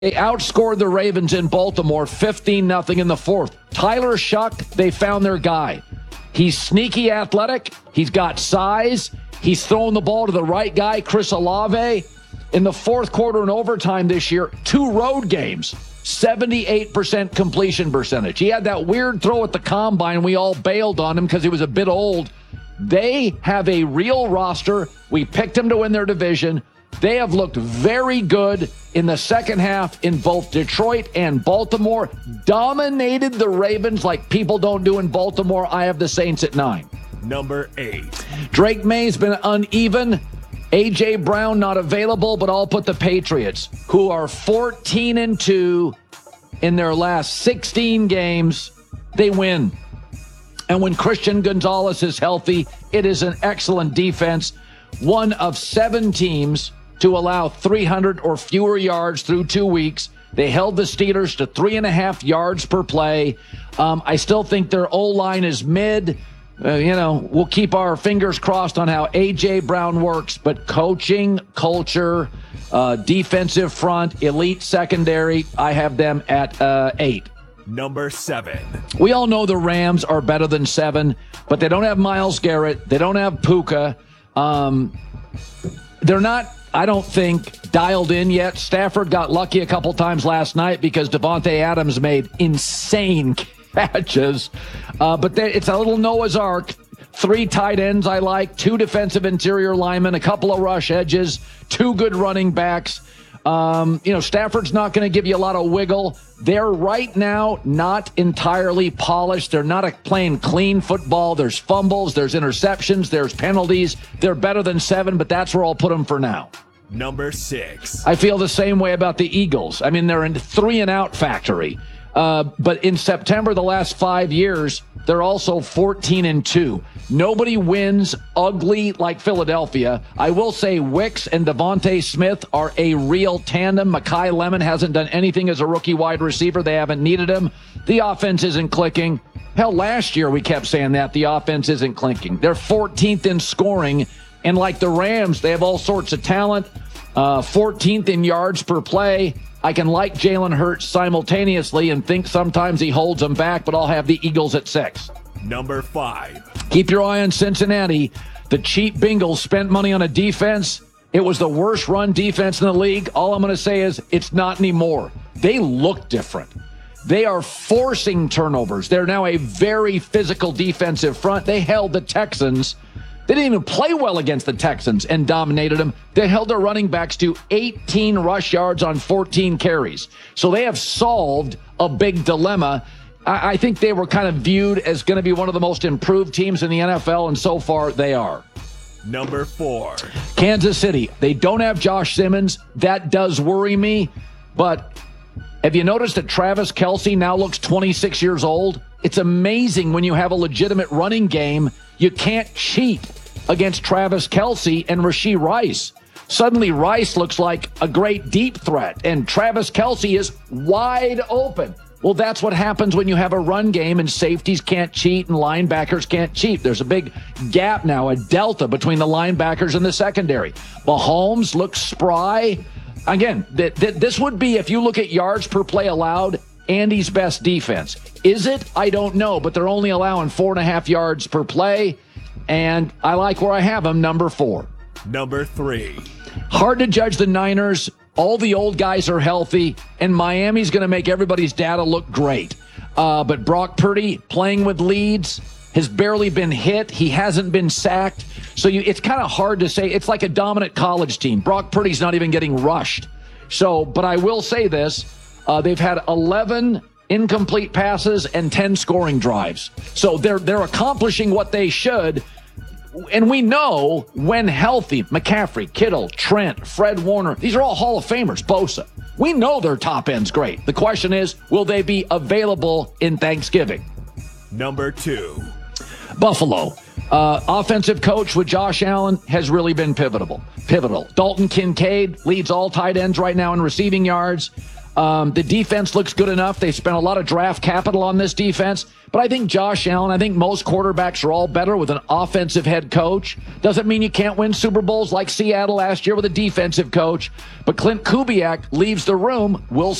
They outscored the Ravens in Baltimore 15-0 in the fourth. Tyler Shuck, they found their guy. He's sneaky athletic. He's got size. He's throwing the ball to the right guy, Chris Olave. In the fourth quarter and overtime this year, 2 road games, 78% completion percentage. He had that weird throw at the combine. We all bailed on him because he was a bit old. They have a real roster. We picked them to win their division. They have looked very good in the second half in both Detroit and Baltimore. Dominated the Ravens like people don't do in Baltimore. I have the Saints at 9. Number 8. Drake May's been uneven. A.J. Brown not available, but I'll put the Patriots, who are 14-2 in their last 16 games. They win. And when Christian Gonzalez is healthy, it is an excellent defense. One of 7 teams to allow 300 or fewer yards through 2 weeks. They held the Steelers to 3.5 yards per play. I still think their O-line is mid. We'll keep our fingers crossed on how A.J. Brown works, but coaching, culture, defensive front, elite secondary, I have them at 8. Number 7. We all know the Rams are better than 7, but they don't have Myles Garrett. They don't have Puka. They're not, I don't think, dialed in yet. Stafford got lucky a couple times last night because Devontae Adams made insane catches. But it's a little Noah's Ark. 3 tight ends I like, 2 defensive interior linemen, a couple of rush edges, 2 good running backs. Stafford's not going to give you a lot of wiggle. They're right now not entirely polished. They're not playing clean football. There's fumbles, there's interceptions, there's penalties. They're better than 7, but that's where I'll put them for now. Number 6. I feel the same way about the Eagles. I mean, they're in 3-and-out factory. But in September, the last 5 years, they're also 14-2. Nobody wins ugly like Philadelphia. I will say Wicks and Devontae Smith are a real tandem. Mekhi Lemon hasn't done anything as a rookie wide receiver. They haven't needed him. The offense isn't clicking. Hell, last year we kept saying that. The offense isn't clicking. They're 14th in scoring. And like the Rams, they have all sorts of talent. 14th in yards per play. I can like Jalen Hurts simultaneously and think sometimes he holds them back, but I'll have the Eagles at 6. Number 5. Keep your eye on Cincinnati. The cheap Bengals spent money on a defense. It was the worst run defense in the league. All I'm going to say is it's not anymore. They look different. They are forcing turnovers. They're now a very physical defensive front. They held the Texans. They didn't even play well against the Texans and dominated them. They held their running backs to 18 rush yards on 14 carries. So they have solved a big dilemma. I think they were kind of viewed as going to be one of the most improved teams in the NFL, and so far they are. Number 4. Kansas City. They don't have Josh Simmons. That does worry me. But have you noticed that Travis Kelce now looks 26 years old? It's amazing when you have a legitimate running game, you can't cheat against Travis Kelce and Rashee Rice. Suddenly Rice looks like a great deep threat, and Travis Kelce is wide open. Well, that's what happens when you have a run game and safeties can't cheat and linebackers can't cheat. There's a big gap now, a delta between the linebackers and the secondary. Mahomes looks spry. Again, this would be, if you look at yards per play allowed, Andy's best defense. Is it? I don't know, but they're only allowing 4.5 yards per play, and I like where I have them, number 4. Number 3. Hard to judge the Niners. All the old guys are healthy, and Miami's going to make everybody's data look great. But Brock Purdy, playing with leads, has barely been hit. He hasn't been sacked. So it's kind of hard to say. It's like a dominant college team. Brock Purdy's not even getting rushed. But I will say this. They've had 11 incomplete passes and 10 scoring drives. So they're accomplishing what they should. And we know when healthy, McCaffrey, Kittle, Trent, Fred Warner, these are all Hall of Famers, Bosa. We know their top end's great. The question is, will they be available in Thanksgiving? Number 2. Buffalo. Offensive coach with Josh Allen has really been pivotal. Dalton Kincaid leads all tight ends right now in receiving yards. The defense looks good enough. They spent a lot of draft capital on this defense. But I think Josh Allen, I think most quarterbacks are all better with an offensive head coach. Doesn't mean you can't win Super Bowls like Seattle last year with a defensive coach. But Clint Kubiak leaves the room. We'll